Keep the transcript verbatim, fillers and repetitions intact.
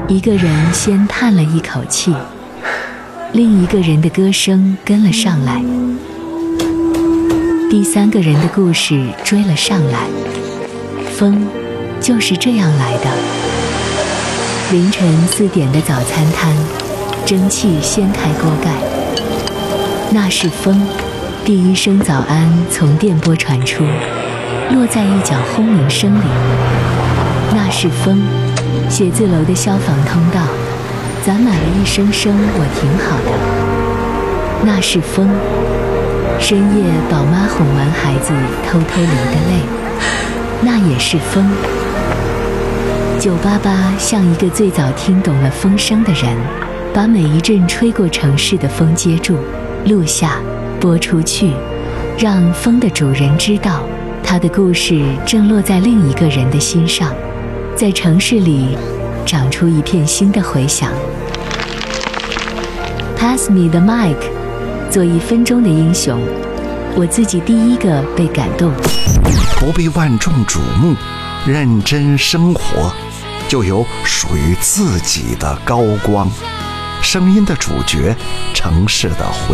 一个人先叹了一口气，另一个人的歌声跟了上来，第三个人的故事追了上来。风就是这样来的。凌晨四点的早餐摊，蒸汽掀开锅盖，那是风。第一声早安从电波传出，落在一角轰鸣声里，那是风。写字楼的消防通道攒满了一声声我挺好的，那是风。深夜宝妈哄完孩子偷偷流的泪，那也是风。九八八像一个最早听懂了风声的人，把每一阵吹过城市的风接住，录下，播出去，让风的主人知道，他的故事正落在另一个人的心上，在城市里长出一片新的回响。 Pass me the mic， 做一分钟的英雄，我自己第一个被感动。 不被万众瞩目，认真生活，就有属于自己的高光。声音的主角，城市的回